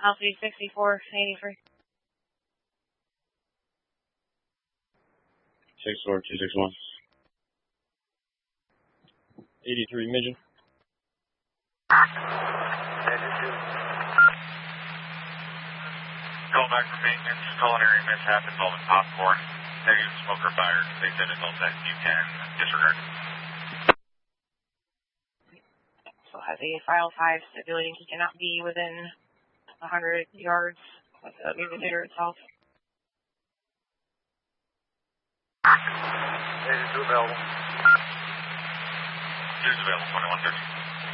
Altitude 6483. 64261. 83 Mission. Call back from maintenance. Culinary mishap involving popcorn. Negative smoker fire. They said involves that you can disregard. So has a file 5 stipulating he cannot be within 100 yards of the moving theater itself. 82 available. 2's available, 2130.